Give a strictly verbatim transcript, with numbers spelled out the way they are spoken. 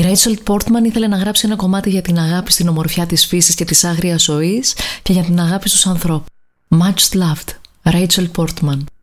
Rachel Portman ήθελε να γράψει ένα κομμάτι για την αγάπη στην ομορφιά της φύσης και της άγριας ζωής και για την αγάπη στους ανθρώπους. Much loved, Rachel Portman.